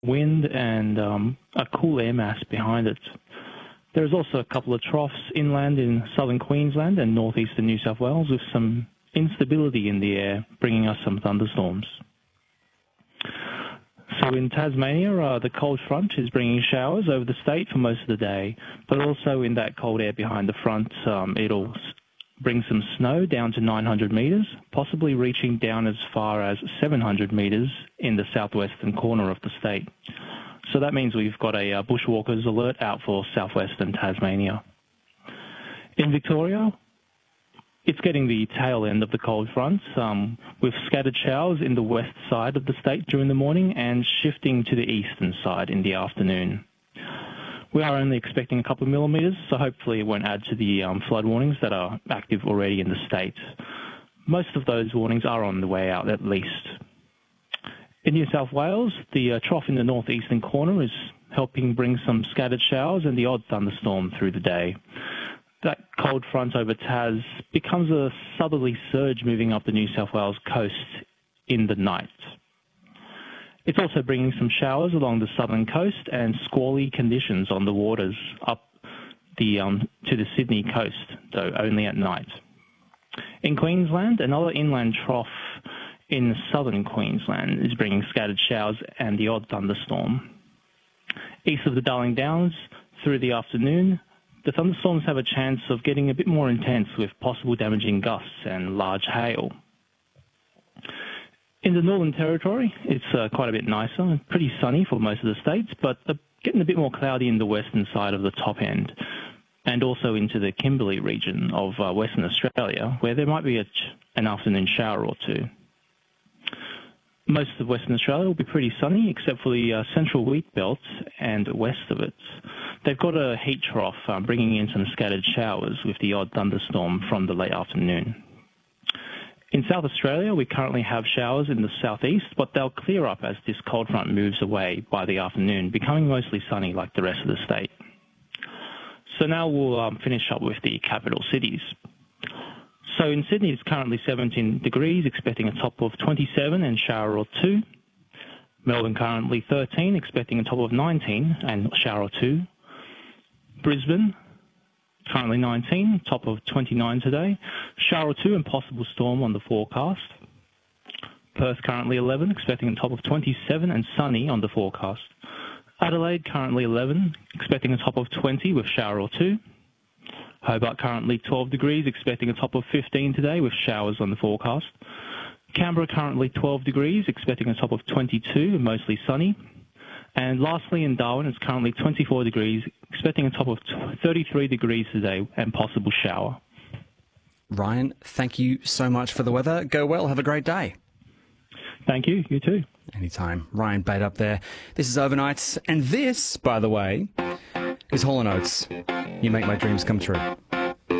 wind and a cool air mass behind it. There's also a couple of troughs inland in southern Queensland and northeastern New South Wales with some instability in the air, bringing us some thunderstorms. So in Tasmania, the cold front is bringing showers over the state for most of the day, but also in that cold air behind the front, it'll bring some snow down to 900 metres, possibly reaching down as far as 700 metres in the southwestern corner of the state. So that means we've got a bushwalkers alert out for southwestern Tasmania. In Victoria, it's getting the tail end of the cold front, with scattered showers in the west side of the state during the morning and shifting to the eastern side in the afternoon. We are only expecting a couple of millimetres, so hopefully it won't add to the flood warnings that are active already in the state. Most of those warnings are on the way out at least. In New South Wales, the trough in the northeastern corner is helping bring some scattered showers and the odd thunderstorm through the day. That cold front over Tas becomes a southerly surge moving up the New South Wales coast in the night. It's also bringing some showers along the southern coast and squally conditions on the waters up to the Sydney coast, though only at night. In Queensland, another inland trough in southern Queensland is bringing scattered showers and the odd thunderstorm. East of the Darling Downs, through the afternoon, the thunderstorms have a chance of getting a bit more intense with possible damaging gusts and large hail. In the Northern Territory, it's quite a bit nicer and pretty sunny for most of the states, but getting a bit more cloudy in the western side of the top end and also into the Kimberley region of Western Australia, where there might be an afternoon shower or two. Most of Western Australia will be pretty sunny, except for the central wheat belt and west of it. They've got a heat trough bringing in some scattered showers with the odd thunderstorm from the late afternoon. In South Australia, we currently have showers in the southeast, but they'll clear up as this cold front moves away by the afternoon, becoming mostly sunny like the rest of the state. So now we'll finish up with the capital cities. So in Sydney, it's currently 17 degrees, expecting a top of 27 and shower or two. Melbourne currently 13, expecting a top of 19 and shower or two. Brisbane, currently 19, top of 29 today. Shower or two and possible storm on the forecast. Perth currently 11, expecting a top of 27 and sunny on the forecast. Adelaide currently 11, expecting a top of 20 with shower or two. Hobart currently 12 degrees, expecting a top of 15 today with showers on the forecast. Canberra currently 12 degrees, expecting a top of 22 and mostly sunny. And lastly, in Darwin, it's currently 24 degrees, expecting a top of 33 degrees today and possible shower. Ryan, thank you so much for the weather. Go well. Have a great day. Thank you. You too. Anytime. Ryan Bate up there. This is Overnights. And this, by the way, is Hall & Oates. You make my dreams come true.